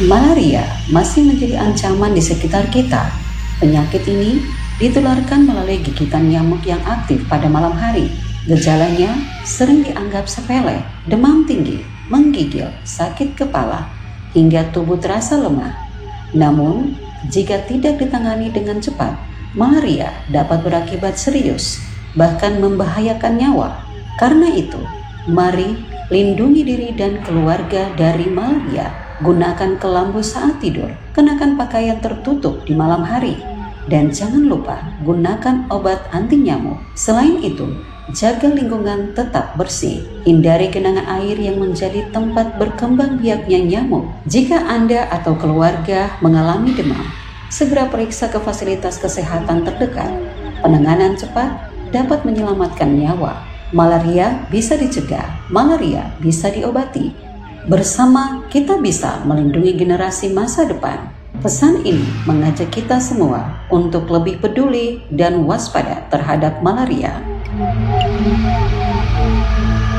Malaria masih menjadi ancaman di sekitar kita. Penyakit ini ditularkan melalui gigitan nyamuk yang aktif pada malam hari. Gejalanya sering dianggap sepele, demam tinggi, menggigil, sakit kepala, hingga tubuh terasa lemah. Namun, jika tidak ditangani dengan cepat, malaria dapat berakibat serius, bahkan membahayakan nyawa. Karena itu, mari lindungi diri dan keluarga dari malaria. Gunakan kelambu saat tidur, kenakan pakaian tertutup di malam hari, dan jangan lupa gunakan obat anti nyamuk. Selain itu, jaga lingkungan tetap bersih. Hindari genangan air yang menjadi tempat berkembang biaknya nyamuk. Jika Anda atau keluarga mengalami demam, segera periksa ke fasilitas kesehatan terdekat. Penanganan cepat dapat menyelamatkan nyawa. Malaria bisa dicegah, malaria bisa diobati. Bersama kita bisa melindungi generasi masa depan. Pesan ini mengajak kita semua untuk lebih peduli dan waspada terhadap malaria.